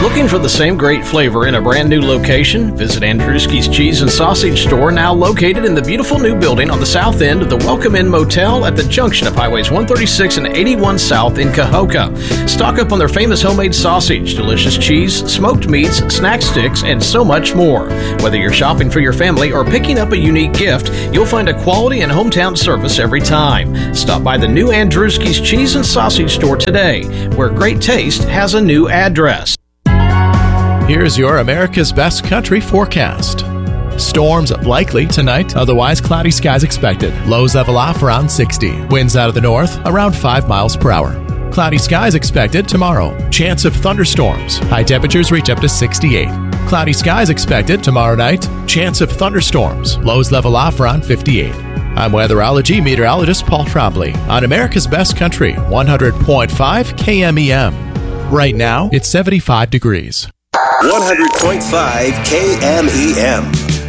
Looking for the same great flavor in a brand new location? Visit Andruski's Cheese and Sausage Store, now located in the beautiful new building on the south end of the Welcome Inn Motel at the junction of Highways 136 and 81 South in Cahokia. Stock up on their famous homemade sausage, delicious cheese, smoked meats, snack sticks, and so much more. Whether you're shopping for your family or picking up a unique gift, you'll find a quality and hometown service every time. Stop by the new Andruski's Cheese and Sausage Store today, where great taste has a new address. Here's your America's Best Country forecast. Storms likely tonight, otherwise cloudy skies expected. Lows level off around 60. Winds out of the north around 5 miles per hour. Cloudy skies expected tomorrow. Chance of thunderstorms. High temperatures reach up to 68. Cloudy skies expected tomorrow night. Chance of thunderstorms. Lows level off around 58. I'm weatherology meteorologist Paul Trombley on America's Best Country, 100.5 KMEM. Right now, it's 75 degrees. 100.5 KMEM.